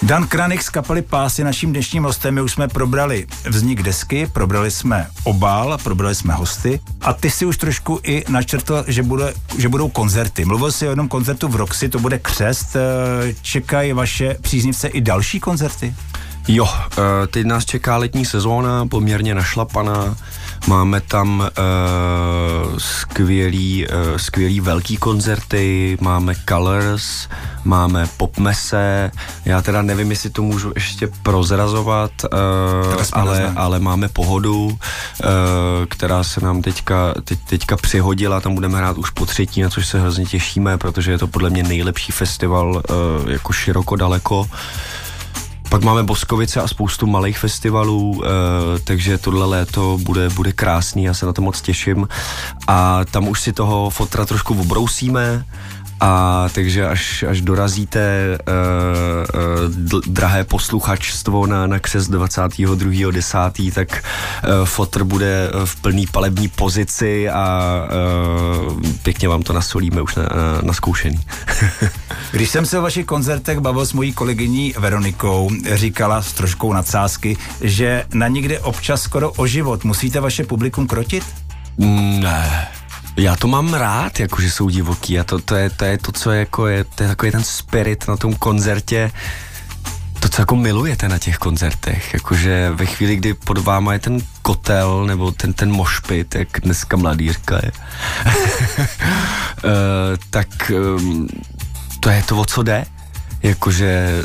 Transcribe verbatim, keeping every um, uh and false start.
Dan Kranik z kapely Pás je naším dnešním hostem. My už jsme probrali vznik desky, probrali jsme obal, probrali jsme hosty a ty si už trošku i načrtl, že, bude, že budou koncerty. Mluvil jsi o jednom koncertu v Roxy, to bude křest. Čekají vaše příznivce i další koncerty? Jo, teď nás čeká letní sezóna, poměrně našlapaná. Máme tam uh, skvělý, uh, skvělý velký koncerty, máme Colors, máme Popmese, já teda nevím, jestli to můžu ještě prozrazovat, uh, ale, ale máme Pohodu, uh, která se nám teďka, teď, teďka přihodila, tam budeme hrát už po třetí, na což se hrozně těšíme, protože je to podle mě nejlepší festival uh, jako široko daleko. Pak máme Boskovice a spoustu malých festivalů, e, takže tohle léto bude, bude krásný, já se na to moc těším. A tam už si toho fotra trošku obrousíme, a takže až, až dorazíte e, e, drahé posluchačstvo na, na křest dvacátého druhého desátého tak e, fotr bude v plný palební pozici a e, pěkně vám to nasolíme už na, na, na zkoušený. Když jsem se o vašich koncertech bavil s mojí kolegyní Veronikou, říkala s troškou nadsázky, že na někde občas skoro o život. Musíte vaše publikum krotit? Ne. Já to mám rád, jakože jsou divoký a to, to, je, to je to, co je, jako je, to je takový ten spirit na tom koncertě, to, co jako milujete na těch koncertech, jakože ve chvíli, kdy pod váma je ten kotel nebo ten, ten mošpit, jak dneska mladýrka je, uh, tak um, to je to, o co jde. Jakože